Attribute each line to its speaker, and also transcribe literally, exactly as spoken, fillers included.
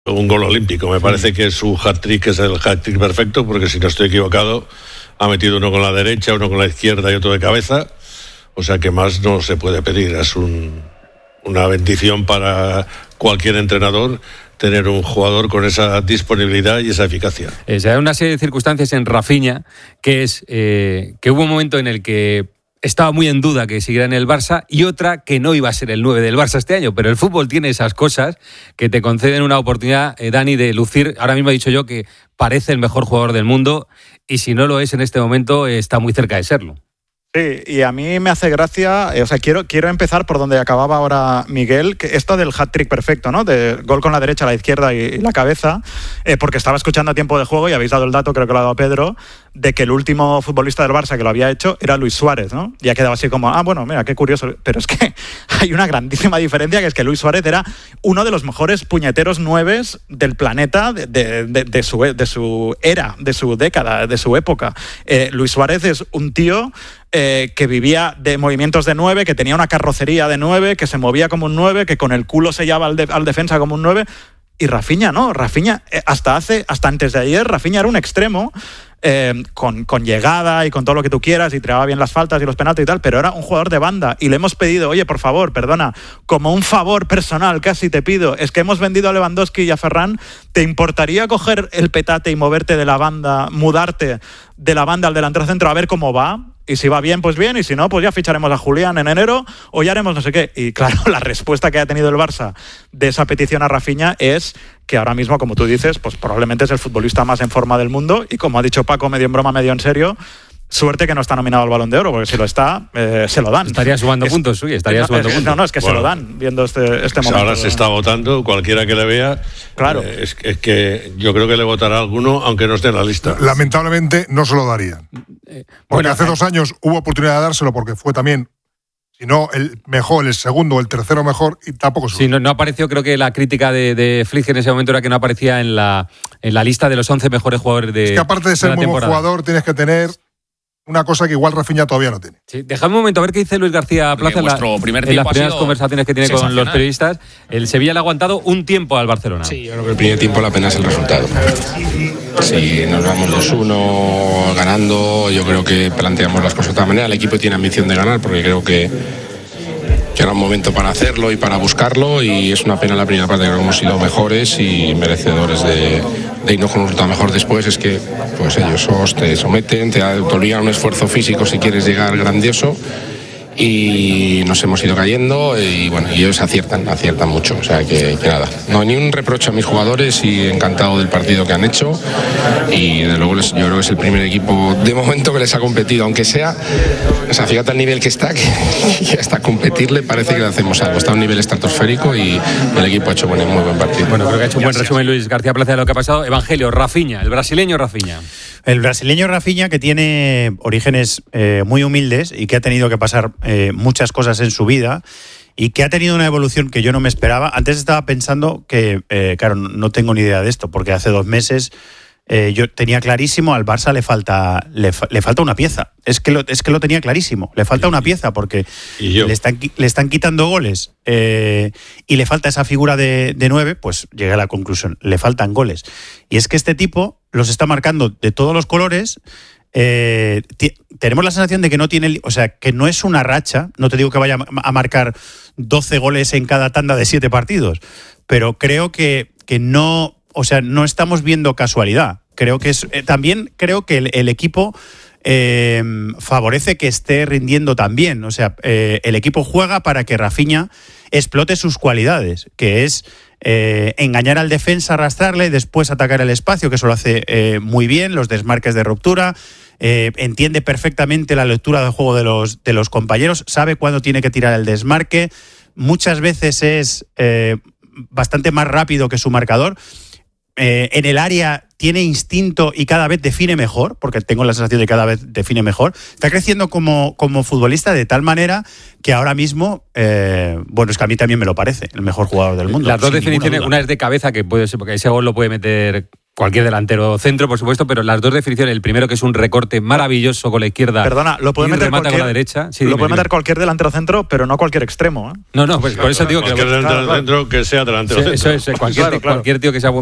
Speaker 1: un gol olímpico. Me parece sí. que su hat-trick es el hat-trick perfecto, porque si no estoy equivocado, ha metido uno con la derecha, uno con la izquierda y otro de cabeza. O sea que más no se puede pedir. Es un, una bendición para cualquier entrenador tener un jugador con esa disponibilidad y esa eficacia.
Speaker 2: Eh, se da una serie de circunstancias en Rafinha, que es eh, que hubo un momento en el que estaba muy en duda que siguiera en el Barça y otra que no iba a ser el nueve del Barça este año, pero el fútbol tiene esas cosas que te conceden una oportunidad, eh, Dani, de lucir. Ahora mismo he dicho yo que parece el mejor jugador del mundo y si no lo es en este momento eh, está muy cerca de serlo.
Speaker 3: Sí, y a mí me hace gracia, eh, o sea, quiero, quiero empezar por donde acababa ahora Miguel, que esto del hat-trick perfecto, ¿no? De gol con la derecha, la izquierda y, y la cabeza, eh, porque estaba escuchando a tiempo de juego y habéis dado el dato, creo que lo ha dado Pedro, de que el último futbolista del Barça que lo había hecho era Luis Suárez, ¿no? Y ha quedado así como, ah, bueno, mira, qué curioso. Pero es que hay una grandísima diferencia, que es que Luis Suárez era uno de los mejores puñeteros nueves del planeta de, de, de, de, su, de su era, de su década, de su época. Eh, Luis Suárez es un tío Eh, que vivía de movimientos de nueve, que tenía una carrocería de nueve, que se movía como un nueve, que con el culo sellaba al, de, al defensa como un nueve. Y Rafinha no, Rafinha eh, hasta hace hasta antes de ayer Rafinha era un extremo eh, con, con llegada y con todo lo que tú quieras y tiraba bien las faltas y los penaltis y tal, pero era un jugador de banda y le hemos pedido, oye, por favor, perdona, como un favor personal casi te pido, es que hemos vendido a Lewandowski y a Ferran, ¿te importaría coger el petate y moverte de la banda, mudarte de la banda al delantero centro a ver cómo va? Y si va bien, pues bien, y si no, pues ya ficharemos a Julián en enero o ya haremos no sé qué. Y claro, la respuesta que ha tenido el Barça de esa petición a Rafinha es que ahora mismo, como tú dices, pues probablemente es el futbolista más en forma del mundo y, como ha dicho Paco, medio en broma, medio en serio, suerte que no está nominado al Balón de Oro, porque si lo está, eh, se lo dan.
Speaker 2: Estaría sumando es, puntos, sí, estaría
Speaker 3: no,
Speaker 2: sumando
Speaker 3: es,
Speaker 2: puntos.
Speaker 3: No, no, es que bueno, se lo dan, viendo este, este momento.
Speaker 1: Ahora se está votando, cualquiera que le vea.
Speaker 3: Claro.
Speaker 1: Eh, es, es que yo creo que le votará alguno, aunque no esté en la lista.
Speaker 4: Lamentablemente no se lo darían. Porque bueno, hace eh, dos años hubo oportunidad de dárselo porque fue también, si no el mejor, el segundo o el tercero mejor, y tampoco se
Speaker 2: Sí, no, no apareció, creo que la crítica de, de Flick en ese momento era que no aparecía en la, en la lista de los once mejores jugadores de.
Speaker 4: Es que aparte de ser un buen jugador, tienes que tener una cosa que igual Rafinha todavía no tiene.
Speaker 2: Sí, dejadme un momento a ver qué dice Luis García Plaza en, la, en las primeras conversaciones que tiene con los periodistas. El Sevilla le ha aguantado un tiempo al Barcelona.
Speaker 5: Sí, yo creo que el primer tiempo la pena es el resultado. Si nos vamos dos uno ganando, yo creo que planteamos las cosas de otra manera. El equipo tiene ambición de ganar porque creo que, que era un momento para hacerlo y para buscarlo, y es una pena la primera parte, que hemos sido mejores y merecedores de, de irnos con un resultado mejor después. Es que pues ellos te someten, te, te obligan a un esfuerzo físico si quieres llegar grandioso, y nos hemos ido cayendo y bueno, y ellos aciertan, aciertan mucho, o sea que, que nada, no, ni un reproche a mis jugadores y encantado del partido que han hecho, y desde luego les, yo creo que es el primer equipo de momento que les ha competido, aunque sea, o sea, fíjate el nivel que está, que, que hasta competirle parece que le hacemos algo, está a un nivel estratosférico y el equipo ha hecho buen, muy buen partido.
Speaker 2: Bueno, creo que ha hecho un buen resumen Luis García Plaza de lo que ha pasado. Evangelio, Rafinha, el brasileño Rafinha.
Speaker 6: El brasileño Rafinha, que tiene orígenes eh, muy humildes y que ha tenido que pasar eh, muchas cosas en su vida y que ha tenido una evolución que yo no me esperaba. Antes estaba pensando que, eh, claro, no tengo ni idea de esto, porque hace dos meses eh, yo tenía clarísimo, al Barça le falta le, le falta una pieza. Es que, lo, es que lo tenía clarísimo, le falta una pieza porque le están, le están quitando goles eh, y le falta esa figura de, de nueve, pues llegué a la conclusión, le faltan goles. Y es que este tipo los está marcando de todos los colores. Eh, t- tenemos la sensación de que no tiene, o sea, que no es una racha. No te digo que vaya a marcar doce goles en cada tanda de siete partidos, pero creo que, que no, o sea, no estamos viendo casualidad. Creo que es, eh, también creo que el, el equipo eh, favorece que esté rindiendo también. O sea, eh, el equipo juega para que Rafinha explote sus cualidades, que es Eh, engañar al defensa, arrastrarle, después atacar el espacio, que eso lo hace eh, muy bien, los desmarques de ruptura, eh, entiende perfectamente la lectura del juego de los, de los compañeros, sabe cuándo tiene que tirar el desmarque, muchas veces es eh, bastante más rápido que su marcador. Eh, en el área tiene instinto y cada vez define mejor, porque tengo la sensación de que cada vez define mejor. Está creciendo como, como futbolista de tal manera que ahora mismo, eh, bueno, es que a mí también me lo parece, el mejor jugador del mundo.
Speaker 2: Las dos definiciones, una es de cabeza, que puede ser, porque ese gol lo puede meter Cualquier delantero centro, por supuesto, pero las dos definiciones. El primero, que es un recorte maravilloso con la izquierda.
Speaker 3: Perdona, lo puede
Speaker 2: y
Speaker 3: meter
Speaker 2: remata
Speaker 3: cualquier,
Speaker 2: con la derecha. Sí,
Speaker 3: lo
Speaker 2: dime,
Speaker 3: puede
Speaker 2: dime.
Speaker 3: meter cualquier delantero centro, pero no cualquier extremo. ¿eh?
Speaker 2: No, no, pues por eso digo que.
Speaker 1: Cualquier delantero
Speaker 3: claro, claro.
Speaker 1: centro que sea delantero
Speaker 2: Sí,
Speaker 1: centro.
Speaker 2: eso es, cualquier,
Speaker 3: Claro, claro.
Speaker 2: cualquier tío que sea